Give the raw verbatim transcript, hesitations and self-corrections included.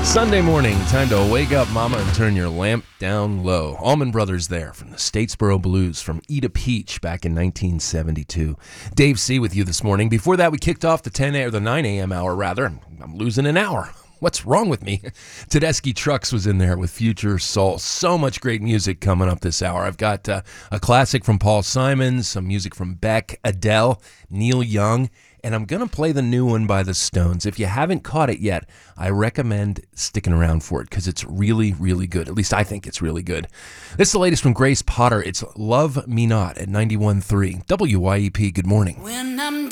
Sunday morning, time to wake up, mama, and turn your lamp down low. Allman Brothers there from the Statesboro Blues from Eat a Peach back in nineteen seventy-two. Dave C. with you this morning. Before that, we kicked off the ten a or the nine a.m. hour, rather. I'm losing an hour. What's wrong with me? Tedeschi Trucks was in there with Future Soul. So much great music coming up this hour. I've got uh, a classic from Paul Simon, some music from Beck, Adele, Neil Young, and I'm going to play the new one by the Stones. If you haven't caught it yet, I recommend sticking around for it because it's really, really good. At least I think it's really good. This is the latest from Grace Potter. It's Love Me Not at ninety-one point three. W Y E P, good morning. When I'm